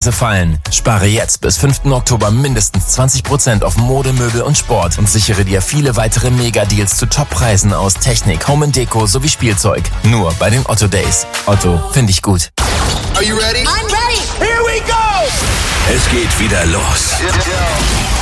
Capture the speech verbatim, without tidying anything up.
Preise fallen. Spare jetzt bis fünften Oktober mindestens zwanzig Prozent auf Mode, Möbel und Sport und sichere dir viele weitere Mega-Deals zu Top-Preisen aus Technik, Home and Deko sowie Spielzeug. Nur bei den Otto Days. Otto, finde ich gut. Are you ready? I'm ready. Here we go! Es geht wieder los.